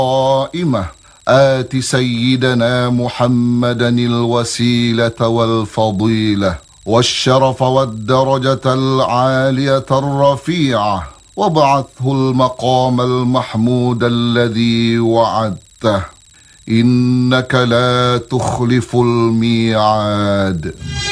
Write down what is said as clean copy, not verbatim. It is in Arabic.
قائمة آت سيدنا محمدا الوسيلة والفضيلة والشرف والدرجة العالية الرفيعة وابعثه المقام المحمود الذي وعدته إنك لا تخلف الميعاد.